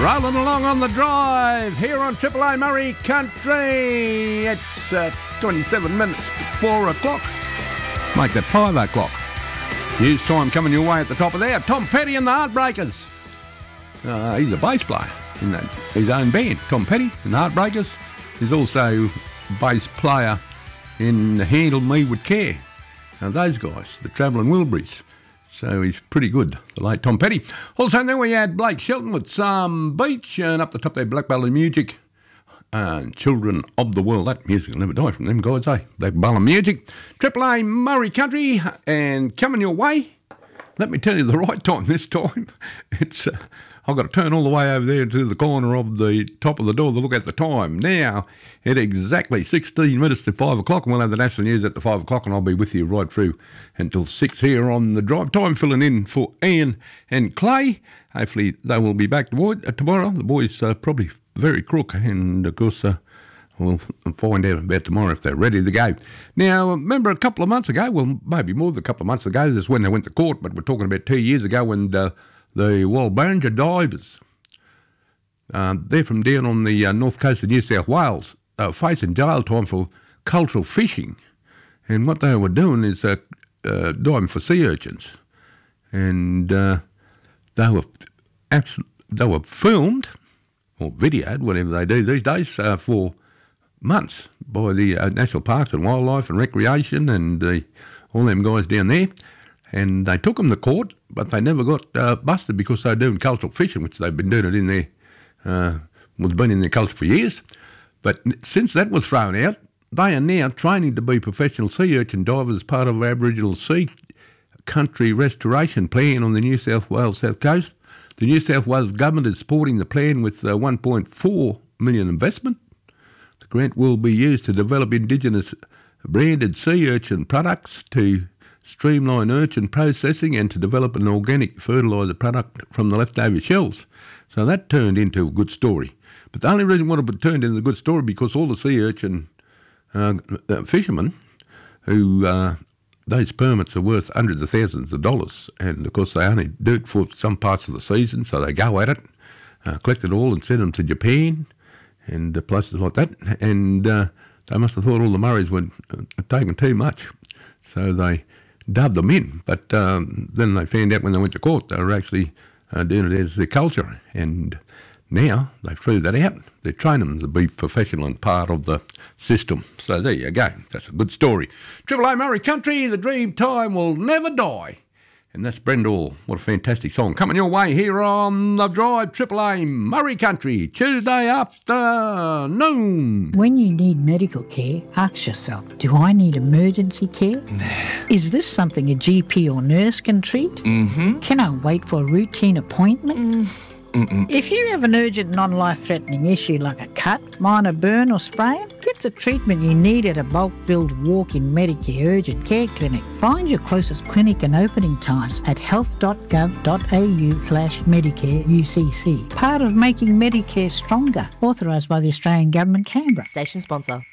Rolling along on the drive here on Triple A Murray Country. It's 27 minutes to 4 o'clock. Make that 5 o'clock. Here's time coming your way at the top of there. Tom Petty and the Heartbreakers. He's a bass player in his own band, Tom Petty and the Heartbreakers. He's also a bass player in Handle Me With Care. Now those guys, the Travelling Wilburys. So he's pretty good, the late Tom Petty. Also then we had Blake Shelton with Some Beach, and up the top there Black Ballad Music and Children of the World. That music will never die from them guys, eh? Black Ballad Music. Triple A Murray Country, and coming your way. Let me tell you the right time this time. It's I've got to turn all the way over there to the corner of the top of the door to look at the time. Now, at exactly 16 minutes to 5 o'clock, and we'll have the national news at the 5 o'clock, and I'll be with you right through until 6 here on the drive. Time filling in for Ian and Clay. Hopefully they will be back tomorrow. The boys are probably very crook, and of course we'll find out about tomorrow if they're ready to go. Now, remember a couple of months ago, well, maybe more than a couple of months ago, this is when they went to court, but we're talking about 2 years ago when the Walbarringa divers, they're from down on the north coast of New South Wales, facing jail time for cultural fishing. And what they were doing is diving for sea urchins. And they were filmed, or videoed, whatever they do these days, for months by the National Parks and Wildlife and Recreation and all them guys down there. And they took them to court, but they never got busted because they were doing cultural fishing, which they've been doing it in their, been in their culture for years. But since that was thrown out, they are now training to be professional sea urchin divers as part of our Aboriginal Sea Country Restoration Plan on the New South Wales South Coast. The New South Wales Government is supporting the plan with $1.4 million investment. The grant will be used to develop Indigenous branded sea urchin products, to streamline urchin processing, and to develop an organic fertiliser product from the leftover shells. So that turned into a good story. But the only reason why it turned into a good story because all the sea urchin fishermen who those permits are worth hundreds of thousands of dollars, and of course they only do it for some parts of the season, so they go at it, collect it all and send them to Japan and places like that, and they must have thought all the Murrays were taking too much, so they dubbed them in. But then they found out when they went to court they were actually doing it as their culture, and now they threw that out. They train them to be professional and part of the system. So there you go. That's a good story. Triple A Murray Country, the dream time will never die. And that's Brendel. What a fantastic song. Coming your way here on The Drive, Triple A Murray Country, Tuesday afternoon. When you need medical care, ask yourself, do I need emergency care? Nah. Is this something a GP or nurse can treat? Mm-hmm. Can I wait for a routine appointment? Mm-mm. If you have an urgent non-life-threatening issue like a cut, minor burn or sprain, get the treatment you need at a bulk-billed walk-in Medicare urgent care clinic. Find your closest clinic and opening times at health.gov.au/Medicare UCC. Part of making Medicare stronger. Authorised by the Australian Government, Canberra. Station sponsor.